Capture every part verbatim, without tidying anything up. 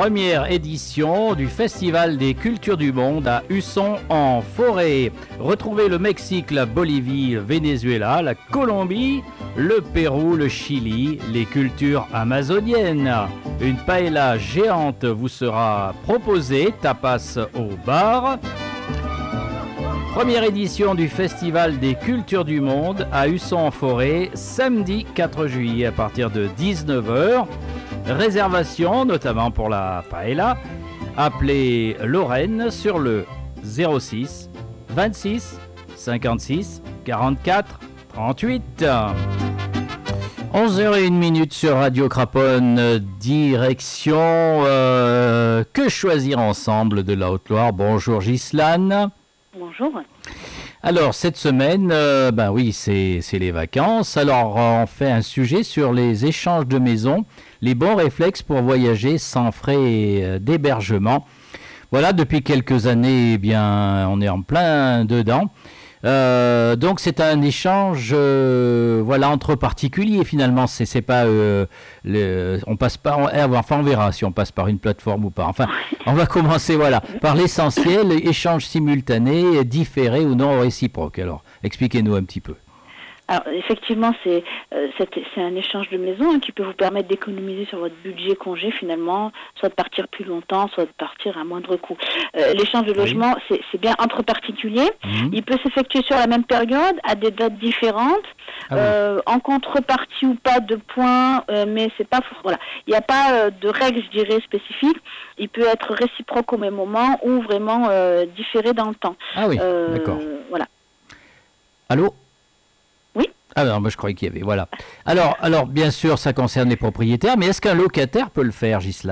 première édition du Festival des cultures du monde à Husson en forêt. Retrouvez le Mexique, la Bolivie, le Venezuela, la Colombie, le Pérou, le Chili, les cultures amazoniennes. Une paella géante vous sera proposée, tapas au bar. Première édition du Festival des cultures du monde à Husson en forêt, samedi quatre juillet à partir de dix-neuf heures. Réservation, notamment pour la paella. Appelez Lorraine sur le zéro six vingt-six cinquante-six quarante-quatre trente-huit. onze heures zéro un sur Radio Craponne, direction euh, Que choisir ensemble de la Haute-Loire. Bonjour Ghislaine. Bonjour. Alors, cette semaine, euh, ben oui, c'est, c'est les vacances. Alors, on fait un sujet sur les échanges de maisons, les bons réflexes pour voyager sans frais d'hébergement. Voilà, depuis quelques années, eh bien, on est en plein dedans. Euh, donc, c'est un échange, euh, voilà, entre particuliers finalement. C'est, c'est pas, euh, le, on passe pas, on, enfin, on verra si on passe par une plateforme ou pas. Enfin, on va commencer, voilà, par l'essentiel, échange simultané, différé ou non réciproque. Alors, expliquez-nous un petit peu. Alors, effectivement, c'est, euh, c'est, c'est un échange de maison hein, qui peut vous permettre d'économiser sur votre budget congé, finalement, soit de partir plus longtemps, soit de partir à moindre coût. Euh, l'échange de logement, oui. c'est, c'est bien entre particuliers. Mmh. Il peut s'effectuer sur la même période, à des dates différentes, ah euh, oui. en contrepartie ou pas de points, euh, mais c'est pas... Voilà. Il n'y a pas euh, de règles, je dirais, spécifiques. Il peut être réciproque au même moment ou vraiment euh, différé dans le temps. Ah oui, euh, d'accord. Voilà. Allô ? Oui. Ah non, moi je croyais qu'il y avait, voilà. Alors, alors, bien sûr, ça concerne les propriétaires, mais est-ce qu'un locataire peut le faire, Ghislaine ?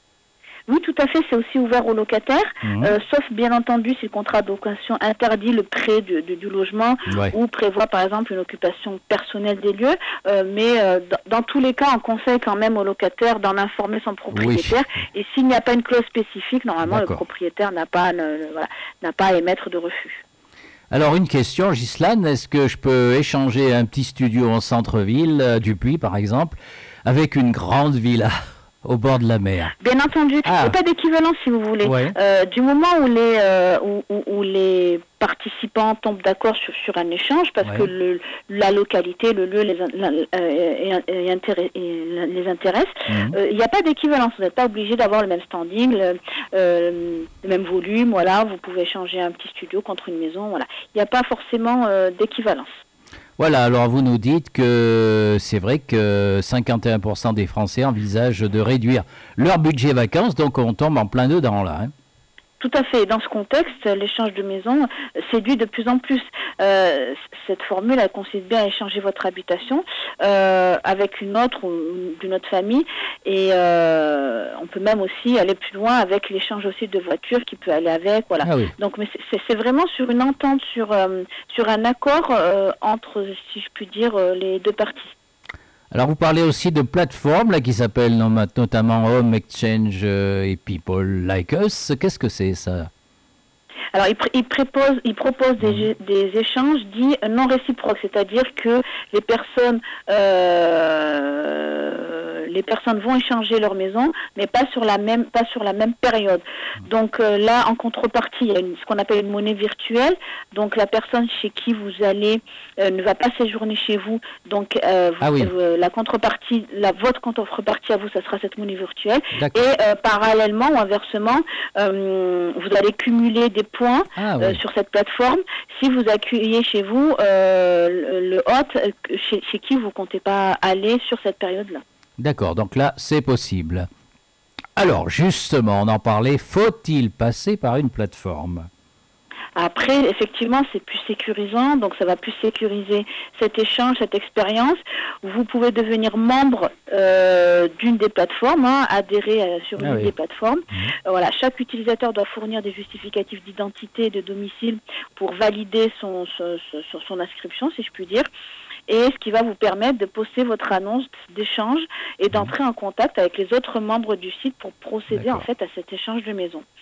Oui, tout à fait, c'est aussi ouvert aux locataires, mmh. euh, sauf bien entendu si le contrat de location interdit le prêt du, du, du logement ouais. ou prévoit par exemple une occupation personnelle des lieux, euh, mais euh, dans, dans tous les cas, on conseille quand même au locataire d'en informer son propriétaire, oui. et s'il n'y a pas une clause spécifique, normalement D'accord. le propriétaire n'a pas, ne, voilà, n'a pas à émettre de refus. Alors, une question, Ghislaine, est-ce que je peux échanger un petit studio en centre-ville, euh, du Puy par exemple, avec une grande villa au bord de la mer ? Bien entendu, ah. il n'y a pas d'équivalence si vous voulez. Ouais. Euh, du moment où les, euh, où, où, où les participants tombent d'accord sur, sur un échange, parce ouais. que le, la localité, le lieu les, la, euh, et, et intéresse, et les intéresse, il mmh. n'y euh, a pas d'équivalence. Vous n'êtes pas obligé d'avoir le même standing, le, euh, le même volume. Voilà, vous pouvez échanger un petit studio contre une maison. Voilà, il n'y a pas forcément euh, d'équivalence. Voilà, alors vous nous dites que c'est vrai que cinquante et un pour cent des Français envisagent de réduire leur budget vacances, donc on tombe en plein dedans là. Hein. Tout à fait. Dans ce contexte, l'échange de maison séduit de plus en plus. Euh, cette formule, elle consiste bien à échanger votre habitation euh, avec une autre ou d'une autre famille, et euh, on peut même aussi aller plus loin avec l'échange aussi de voitures qui peut aller avec. Voilà. Ah oui. Donc, mais c'est, c'est vraiment sur une entente, sur euh, sur un accord euh, entre, si je puis dire, les deux parties. Alors, vous parlez aussi de plateformes là, qui s'appellent notamment Home Exchange et People Like Us. Qu'est-ce que c'est, ça ? Alors, il, pr- il, propose, il propose des, des échanges dits non réciproques, c'est-à-dire que les personnes, euh, les personnes vont échanger leur maison, mais pas sur la même, pas sur la même période. Donc euh, là, en contrepartie, il y a une, ce qu'on appelle une monnaie virtuelle. Donc la personne chez qui vous allez euh, ne va pas séjourner chez vous. Donc euh, vous, ah oui. euh, la contrepartie, la votre contrepartie à vous, ça sera cette monnaie virtuelle. D'accord. Et euh, parallèlement ou inversement, euh, vous allez cumuler des points ah, oui. euh, sur cette plateforme si vous accueillez chez vous euh, le, le hôte chez, chez qui vous ne comptez pas aller sur cette période-là. D'accord, donc là, c'est possible. Alors, justement, on en parlait, faut-il passer par une plateforme ? Après, effectivement, c'est plus sécurisant, donc ça va plus sécuriser cet échange, cette expérience. Vous pouvez devenir membre euh, d'une des plateformes, hein, adhérer à, sur ah une oui. des plateformes. Mmh. Euh, voilà, chaque utilisateur doit fournir des justificatifs d'identité et de domicile pour valider son, son, son, son inscription, si je puis dire. Et ce qui va vous permettre de poster votre annonce d'échange et d'entrer en contact avec les autres membres du site pour procéder D'accord. en fait à cet échange de maison.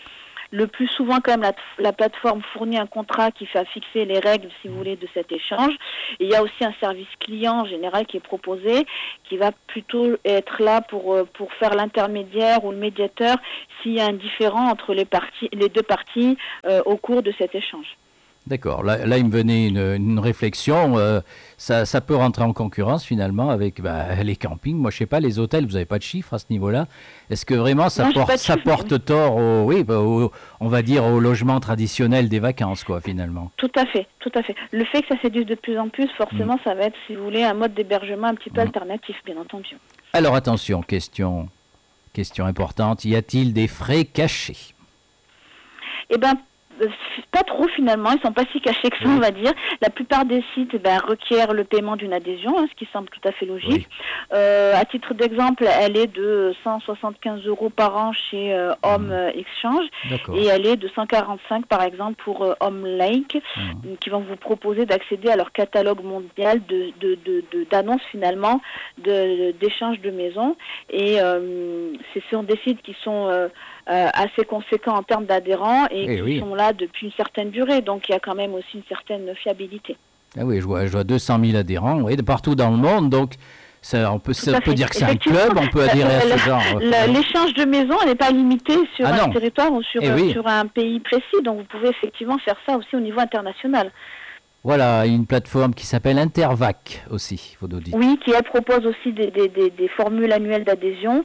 Le plus souvent, quand même, la, la plateforme fournit un contrat qui fait fixer les règles, si vous voulez, de cet échange. Et il y a aussi un service client en général qui est proposé, qui va plutôt être là pour, pour faire l'intermédiaire ou le médiateur s'il y a un différend entre les, parties, les deux parties euh, au cours de cet échange. D'accord. Là, là, il me venait une, une réflexion. Euh, ça, ça peut rentrer en concurrence finalement avec bah, les campings. Moi, je sais pas, les hôtels, vous n'avez pas de chiffres à ce niveau-là. Est-ce que vraiment ça non, porte, ça chiffre, porte mais... tort au, oui, au, on va dire au logement traditionnel des vacances, quoi, finalement? Tout à fait, tout à fait. Le fait que ça séduise de plus en plus, forcément, mmh. ça va être, si vous voulez, un mode d'hébergement un petit peu mmh. alternatif, bien entendu. Alors attention, question, question importante. Y a-t-il des frais cachés? Eh bien, pas trop finalement, ils sont pas si cachés que ça, oui. on va dire. La plupart des sites eh ben, requièrent le paiement d'une adhésion, hein, ce qui semble tout à fait logique. Oui. Euh, à titre d'exemple, elle est de cent soixante-quinze euros par an chez euh, Home mmh. Exchange et elle est de cent quarante-cinq par exemple pour euh, Home Lake, mmh. qui vont vous proposer d'accéder à leur catalogue mondial de, de, de, de, d'annonces finalement de, d'échanges de maisons. Et euh, ce sont des sites qui sont euh, euh, assez conséquents en termes d'adhérents et, et qui oui. sont là depuis une certaine durée, donc il y a quand même aussi une certaine fiabilité. Ah oui, je vois, je vois deux cent mille adhérents, oui, de partout dans le monde, donc ça, on peut, ça peut dire que c'est un club, on peut adhérer à ce genre. L'échange de maisons n'est pas limité sur ah un non. territoire ou sur, eh oui. sur un pays précis, donc vous pouvez effectivement faire ça aussi au niveau international. Voilà, une plateforme qui s'appelle Intervac aussi, il faut nous dire. Oui, qui elle propose aussi des, des, des, des formules annuelles d'adhésion.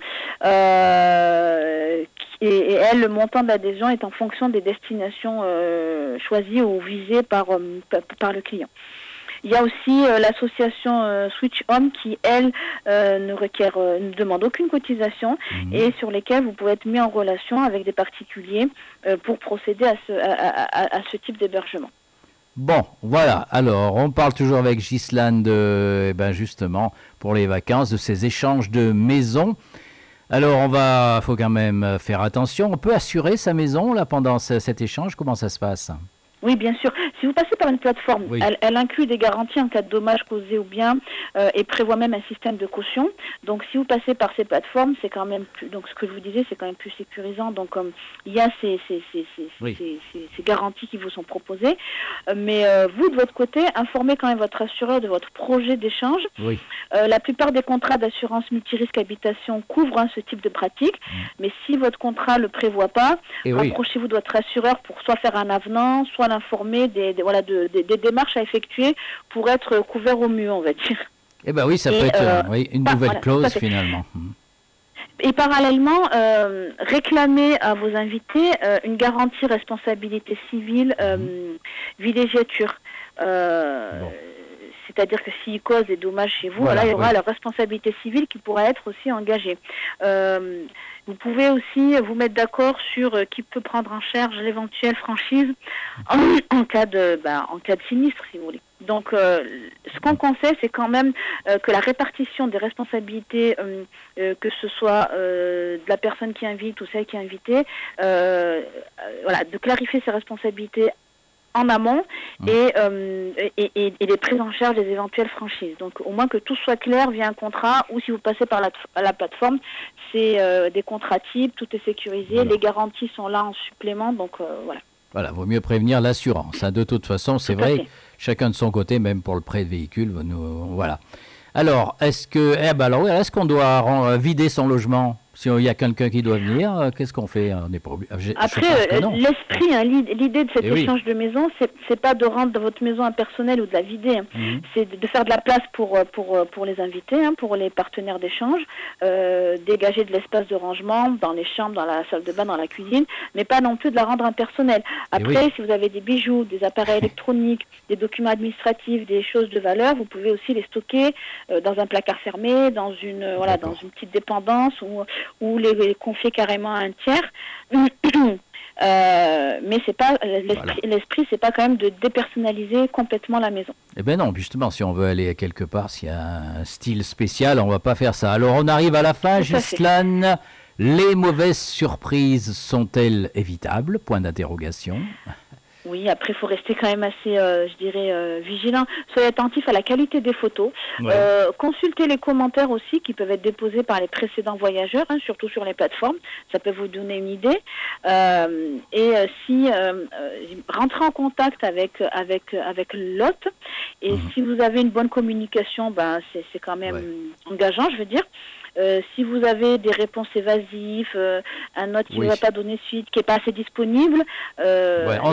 Euh, et, et elle, le montant d'adhésion est en fonction des destinations euh, choisies ou visées par, euh, par le client. Il y a aussi euh, l'association euh, Switch Home qui, elle, euh, ne requiert, euh, ne demande aucune cotisation mmh. et sur lesquelles vous pouvez être mis en relation avec des particuliers euh, pour procéder à ce, à, à, à ce type d'hébergement. Bon, voilà. Alors, on parle toujours avec Ghislaine de, eh ben justement, pour les vacances, de ces échanges de maisons. Alors, on va, faut quand même faire attention. On peut assurer sa maison là pendant ce, cet échange. Comment ça se passe? Oui, bien sûr. Si vous passez par une plateforme, oui. elle, elle inclut des garanties en cas de dommages causés au bien euh, et prévoit même un système de caution. Donc, si vous passez par ces plateformes, c'est quand même plus, donc ce que je vous disais, c'est quand même plus sécurisant. Donc, comme il y a ces, ces, ces, ces, oui. ces, ces, ces garanties qui vous sont proposées, euh, mais euh, vous de votre côté, informez quand même votre assureur de votre projet d'échange. Oui. Euh, la plupart des contrats d'assurance multirisque habitation couvrent hein, ce type de pratique, mmh. mais si votre contrat le prévoit pas, et rapprochez-vous oui. de votre assureur pour soit faire un avenant, soit informer des, des, voilà, de, des, des démarches à effectuer pour être couvert au mieux, on va dire. Eh bien oui, ça et peut être euh, oui, une nouvelle voilà, clause finalement. Et parallèlement, euh, réclamer à vos invités euh, une garantie responsabilité civile euh, mmh. villégiature. Euh, bon. C'est-à-dire que s'ils causent des dommages chez vous, voilà, là, il y aura oui. la responsabilité civile qui pourra être aussi engagée. Euh, vous pouvez aussi vous mettre d'accord sur euh, qui peut prendre en charge l'éventuelle franchise en, en, cas de, ben, en cas de sinistre, si vous voulez. Donc, euh, ce qu'on conseille, c'est quand même euh, que la répartition des responsabilités, euh, euh, que ce soit euh, de la personne qui invite ou celle qui est invitée, euh, voilà, de clarifier ses responsabilités en amont mmh. et, euh, et, et, et les prises en charge des éventuelles franchises. Donc au moins que tout soit clair via un contrat ou si vous passez par la, la plateforme, c'est euh, des contrats types, tout est sécurisé, voilà. Les garanties sont là en supplément, donc euh, voilà. Voilà, vaut mieux prévenir l'assurance. Hein. De toute façon, c'est tout vrai, chacun de son côté, même pour le prêt de véhicule, nous, voilà. Alors, est-ce que, eh ben alors, est-ce qu'on doit rend, vider son logement? Si il y a quelqu'un qui doit venir, euh, qu'est-ce qu'on fait? On n'est pas obligé. Après, euh, l'esprit, hein, l'idée de cet Et échange oui. de maison, c'est, c'est pas de rendre votre maison impersonnelle ou de la vider. Hein. Mmh. C'est de faire de la place pour pour pour les invités, hein, pour les partenaires d'échange, euh, dégager de l'espace de rangement dans les chambres, dans la salle de bain, dans la cuisine, mais pas non plus de la rendre impersonnelle. Après, oui. si vous avez des bijoux, des appareils électroniques, des documents administratifs, des choses de valeur, vous pouvez aussi les stocker euh, dans un placard fermé, dans une euh, voilà, dans une petite dépendance ou ou les, les confier carrément à un tiers. Euh, mais c'est pas l'esprit, voilà. l'esprit, c'est pas quand même de dépersonnaliser complètement la maison. Eh ben non, justement, si on veut aller quelque part, s'il y a un style spécial, on va pas faire ça. Alors on arrive à la fin, Ghislaine. Les mauvaises surprises sont-elles évitables? Point d'interrogation. Oui, après, il faut rester quand même assez, euh, je dirais, euh, vigilant. Soyez attentif à la qualité des photos. Ouais. Euh, consultez les commentaires aussi qui peuvent être déposés par les précédents voyageurs, hein, surtout sur les plateformes. Ça peut vous donner une idée. Euh, et euh, si euh, euh, rentrez en contact avec avec avec l'hôte. Et Mhm. si vous avez une bonne communication, ben c'est c'est quand même Ouais. engageant, je veux dire. Euh, si vous avez des réponses évasives, euh, un autre qui ne Oui. va pas donner suite, qui n'est pas assez disponible, euh, Ouais.